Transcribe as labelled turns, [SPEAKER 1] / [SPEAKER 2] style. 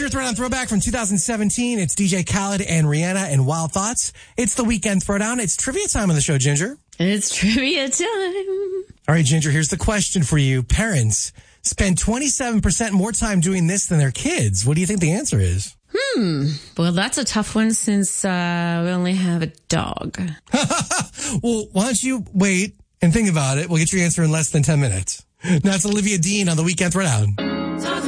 [SPEAKER 1] Throwdown Throwback from 2017. It's DJ Khaled and Rihanna and Wild Thoughts. It's the weekend Throwdown. It's trivia time on the show, Ginger.
[SPEAKER 2] It's trivia time.
[SPEAKER 1] All right, Ginger, here's the question for you. Parents spend 27% more time doing this than their kids. What do you think the answer is?
[SPEAKER 2] Well, that's a tough one since we only have a dog.
[SPEAKER 1] Well, why don't you wait and think about it? We'll get your answer in less than 10 minutes. That's Olivia Dean on the Weekend Throwdown.